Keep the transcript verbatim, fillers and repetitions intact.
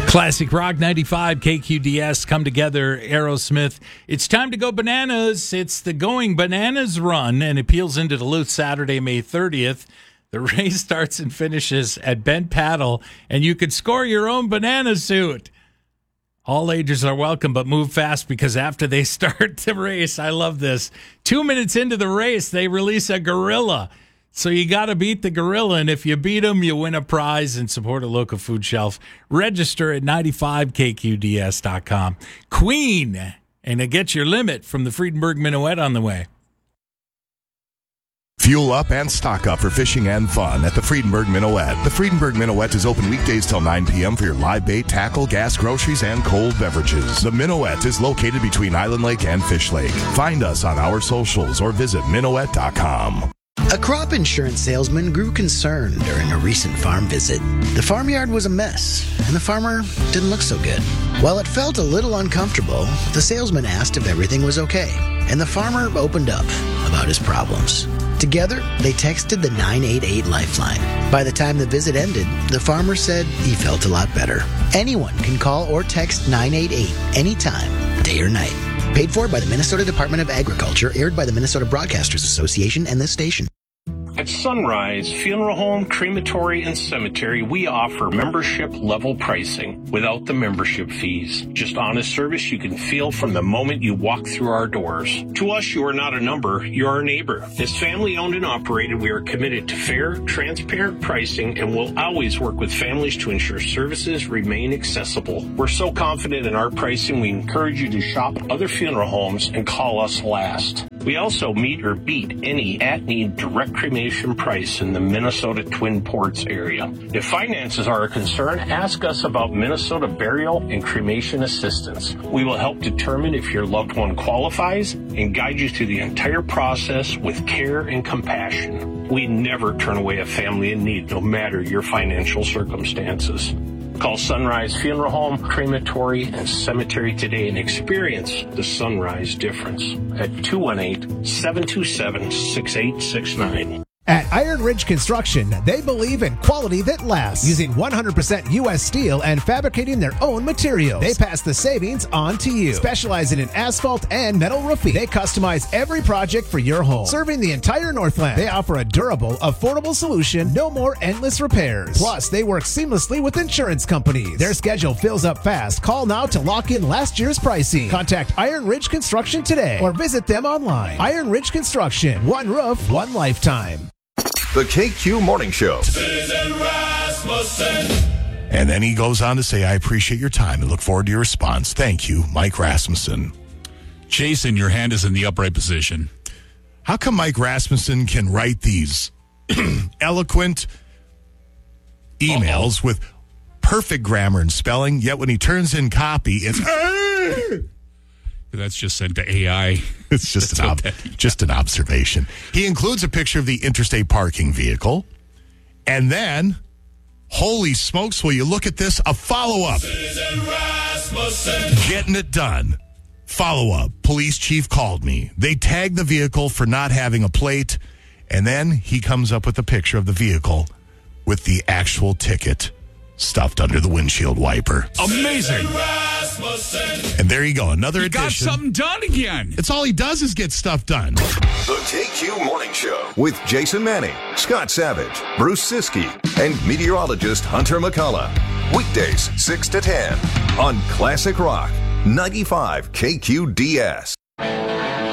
Classic Rock ninety-five K Q D S, Come Together, Aerosmith. It's time to go bananas. It's the Going Bananas Run, and it peels into Duluth Saturday, May thirtieth. The race starts and finishes at Bent Paddle, and you could score your own banana suit. All ages are welcome, but move fast because after they start the race, I love this. Two minutes into the race, they release a gorilla. So you got to beat the gorilla, and if you beat him, you win a prize and support a local food shelf. Register at ninety-five K Q D S dot com. Queen, and it gets your limit from the Friedenberg Minuet on the way. Fuel up and stock up for fishing and fun at the Friedenberg Minuet. The Friedenberg Minuet is open weekdays till nine p.m. for your live bait, tackle, gas, groceries, and cold beverages. The Minuet is located between Island Lake and Fish Lake. Find us on our socials or visit minuet dot com. A crop insurance salesman grew concerned during a recent farm visit. The farmyard was a mess, and the farmer didn't look so good. While it felt a little uncomfortable, the salesman asked if everything was okay, and the farmer opened up about his problems. Together, they texted the nine eight eight Lifeline. By the time the visit ended, the farmer said he felt a lot better. Anyone can call or text nine eight eight anytime, day or night. Paid for by the Minnesota Department of Agriculture, aired by the Minnesota Broadcasters Association and this station. At Sunrise Funeral Home, Crematory, and Cemetery, we offer membership-level pricing without the membership fees. Just honest service you can feel from the moment you walk through our doors. To us, you are not a number, you're our neighbor. As family-owned and operated, we are committed to fair, transparent pricing and will always work with families to ensure services remain accessible. We're so confident in our pricing, we encourage you to shop other funeral homes and call us last. We also meet or beat any at-need direct cremation price in the Minnesota Twin Ports area. If finances are a concern, ask us about Minnesota Burial and Cremation Assistance. We will help determine if your loved one qualifies and guide you through the entire process with care and compassion. We never turn away a family in need, no matter your financial circumstances. Call Sunrise Funeral Home, Crematory, and Cemetery today and experience the Sunrise difference at two one eight, seven two seven, six eight six nine. At Iron Ridge Construction, they believe in quality that lasts, using one hundred percent U S steel and fabricating their own materials. They pass the savings on to you. Specializing in asphalt and metal roofing, they customize every project for your home. Serving the entire Northland, they offer a durable, affordable solution, no more endless repairs. Plus, they work seamlessly with insurance companies. Their schedule fills up fast. Call now to lock in last year's pricing. Contact Iron Ridge Construction today or visit them online. Iron Ridge Construction, one roof, one lifetime. The K Q Morning Show. And then he goes on to say, I appreciate your time and look forward to your response. Thank you, Mike Rasmussen. Jason, your hand is in the upright position. How come Mike Rasmussen can write these eloquent emails Uh-oh. with perfect grammar and spelling, yet when he turns in copy, it's... That's just sent to A I. It's just an ob- just an observation. He includes a picture of the interstate parking vehicle. And then, holy smokes, will you look at this? A follow-up. Getting it done. Follow-up. Police chief called me. They tagged the vehicle for not having a plate. And then he comes up with a picture of the vehicle with the actual ticket stuffed under the windshield wiper. Amazing. And there you go, another he edition. Got something done again. It's all he does is get stuff done. The K Q Morning Show with Jason Manning, Scott Savage, Bruce Siskey, and meteorologist Hunter McCullough. Weekdays six to ten on Classic Rock ninety-five K Q D S.